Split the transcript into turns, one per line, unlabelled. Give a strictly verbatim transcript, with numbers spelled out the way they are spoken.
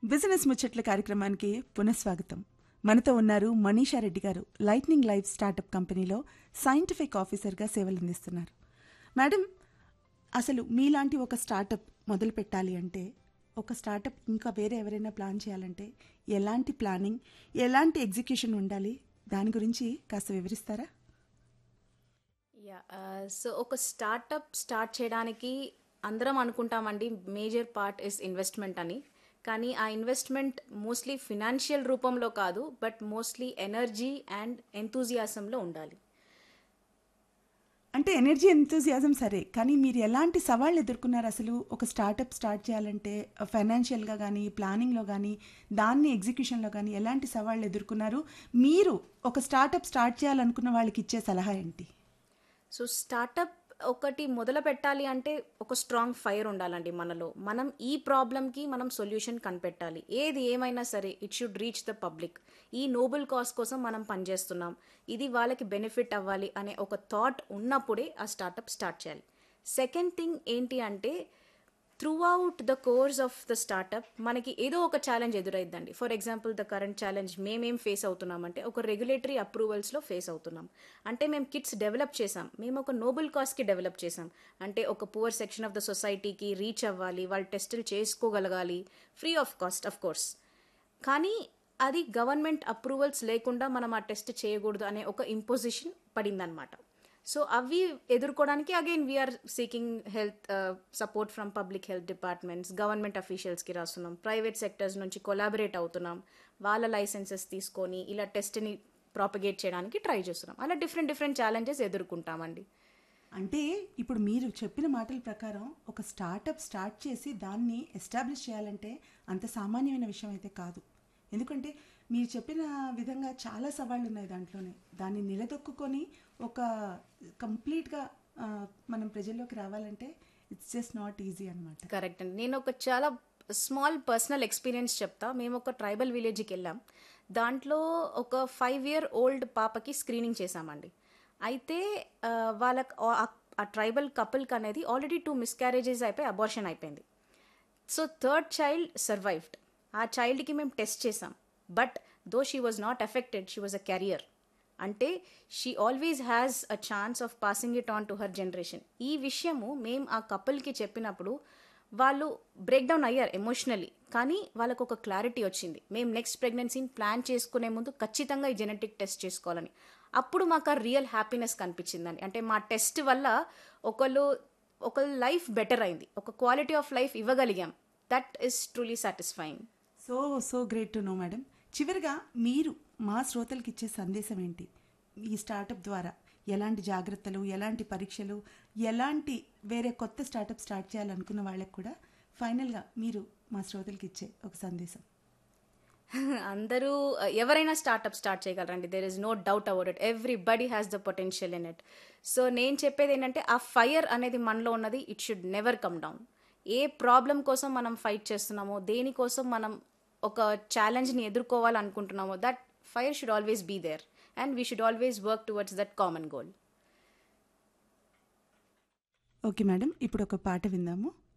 Business ముచ్చట్ల కార్యక్రమానికి పునఃస్వాగతం. మనతో ఉన్నారు మనీషా రెడ్డి గారు. లైట్నింగ్ లైఫ్ స్టార్టప్ కంపెనీలో సైంటిఫిక్ ఆఫీసర్గా సేవలందిస్తున్నారు. మేడం, అసలు మీలాంటి ఒక స్టార్టప్ మొదలు పెట్టాలి అంటే, ఒక స్టార్టప్ ఇంకా వేరే ఎవరైనా ప్లాన్ చేయాలంటే ఎలాంటి ప్లానింగ్, ఎలాంటి ఎగ్జిక్యూషన్ ఉండాలి, దాని గురించి కాస్త వివరిస్తారా?
యా సో ఒక స్టార్టప్ స్టార్ట్ చేయడానికి అందరం అనుకుంటామండి మేజర్ పార్ట్ ఇస్ ఇన్వెస్ట్మెంట్ అని. కానీ ఆ ఇన్వెస్ట్మెంట్ మోస్ట్లీ ఫినాన్షియల్ రూపంలో కాదు, బట్ మోస్ట్లీ ఎనర్జీ అండ్ ఎంతూజియాసంలో ఉండాలి.
అంటే ఎనర్జీ ఎంతూజియాజం సరే, కానీ మీరు ఎలాంటి సవాళ్ళు ఎదుర్కొన్నారు? అసలు ఒక స్టార్టప్ స్టార్ట్ చేయాలంటే ఫైనాన్షియల్గా కానీ, ప్లానింగ్లో కానీ, దాన్ని ఎగ్జిక్యూషన్లో కానీ ఎలాంటి సవాళ్ళు ఎదుర్కొన్నారు? మీరు ఒక స్టార్టప్ స్టార్ట్ చేయాలనుకున్న వాళ్ళకి ఇచ్చే సలహా ఏంటి?
సో స్టార్టప్ ఒకటి మొదలు పెట్టాలి అంటే ఒక స్ట్రాంగ్ ఫైర్ ఉండాలండి మనలో. మనం ఈ ప్రాబ్లమ్కి మనం సొల్యూషన్ కనిపెట్టాలి. ఏది ఏమైనా సరే it should reach the public. ఈ నోబెల్ కాజ్ కోసం మనం పనిచేస్తున్నాం, ఇది వాళ్ళకి బెనిఫిట్ అవ్వాలి అనే ఒక థాట్ ఉన్నప్పుడే ఆ స్టార్టప్ స్టార్ట్ చేయాలి. సెకండ్ థింగ్ ఏంటి అంటే, through out the course of the startup మనకి ఏదో ఒక challenge ఎదురైద్దండి. For example the current challenge మేమేం ఫేస్ అవుతున్నామంటే, ఒక రెగ్యులేటరీ అప్రూవల్స్లో ఫేస్ అవుతున్నాం. అంటే మేము కిట్స్ డెవలప్ చేసాం, మేము ఒక నోబెల్ కాజ్కి డెవలప్ చేసాం. అంటే ఒక పువర్ సెక్షన్ ఆఫ్ ద సొసైటీకి రీచ్ అవ్వాలి, వాళ్ళు టెస్టులు చేసుకోగలగాలి free of cost of course. కానీ అది గవర్నమెంట్ అప్రూవల్స్ లేకుండా మనం ఆ టెస్ట్ చేయకూడదు అనే ఒక ఇంపోజిషన్ పడిందనమాట. సో అవి ఎదుర్కోవడానికి again we're seeking health support from public health departments, government అఫీషియల్స్కి రాస్తున్నాం, ప్రైవేట్ సెక్టర్స్ నుంచి కొలాబరేట్ అవుతున్నాం, వాళ్ళ లైసెన్సెస్ తీసుకొని ఇలా టెస్ట్ని ప్రాపగేట్ చేయడానికి ట్రై చేస్తున్నాం. అలా డిఫరెంట్ డిఫరెంట్ ఛాలెంజెస్ ఎదుర్కొంటామండి.
అంటే ఇప్పుడు మీరు చెప్పిన మాటల ప్రకారం ఒక స్టార్టప్ స్టార్ట్ చేసి దాన్ని ఎస్టాబ్లిష్ చేయాలంటే అంత సామాన్యమైన విషయం అయితే కాదు. ఎందుకంటే మీరు చెప్పిన విధంగా చాలా సవాళ్ళు ఉన్నాయి దాంట్లోనే. దాన్ని నిలదొక్కుని ఒక కంప్లీట్గా మనం ప్రజల్లోకి రావాలంటే ఇట్స్ జస్ట్ నాట్ ఈజీ అనమాట.
కరెక్ట్ అండి. నేను ఒక చాలా స్మాల్ పర్సనల్ ఎక్స్పీరియన్స్ చెప్తా. మేము ఒక ట్రైబల్ విలేజ్కి వెళ్ళాం. దాంట్లో ఒక ఫైవ్ ఇయర్ ఓల్డ్ పాపకి స్క్రీనింగ్ చేశామండి. అయితే వాళ్ళకి ఆ ట్రైబల్ కపుల్కి అనేది ఆల్రెడీ టూ మిస్క్యారేజెస్ అయిపోయి అబార్షన్ అయిపోయింది. So third child survived. ఆ చైల్డ్కి మేము టెస్ట్ చేసాం, but though she was not affected, she was a carrier. అంటే she always has a chance of passing it on to her generation. ఈ విషయము మేము ఆ కపుల్కి చెప్పినప్పుడు వాళ్ళు బ్రేక్ డౌన్ అయ్యారు ఎమోషనలీ. కానీ వాళ్ళకు ఒక క్లారిటీ వచ్చింది, మేము నెక్స్ట్ ప్రెగ్నెన్సీని ప్లాన్ చేసుకునే ముందు ఖచ్చితంగా ఈ జెనెటిక్ టెస్ట్ చేసుకోవాలని. అప్పుడు మాకు ఆ రియల్ హ్యాపీనెస్ కనిపించిందని. అంటే మా టెస్ట్ వల్ల ఒకళ్ళు ఒకళ్ళ లైఫ్ బెటర్ అయింది, ఒక quality of life ఇవ్వగలిగాం. That is truly satisfying.
So so great to know madam. చివరిగా మీరు మా శ్రోతలకు ఇచ్చే సందేశం ఏంటి? ఈ స్టార్టప్ ద్వారా ఎలాంటి జాగ్రత్తలు, ఎలాంటి పరీక్షలు, ఎలాంటి వేరే కొత్త స్టార్టప్ స్టార్ట్ చేయాలనుకున్న వాళ్ళకి కూడా ఫైనల్గా మీరు మా శ్రోతలకు ఇచ్చే ఒక సందేశం?
అందరూ ఎవరైనా startup start చేయగలరండి. There is no doubt about it. Everybody has the potential in it. So నేను చెప్పేది ఏంటంటే, ఆ ఫైర్ అనేది మనలో ఉన్నది, it should never come down. A problem కోసం మనం ఫైట్ చేస్తున్నామో, దేనికోసం మనం ఒక ఛాలెంజ్ని ఎదుర్కోవాలనుకుంటున్నామో, that fire should always be there and we should always work towards that common goal.
Okay madam, ఇప్పుడు ఒక పాట విందాము.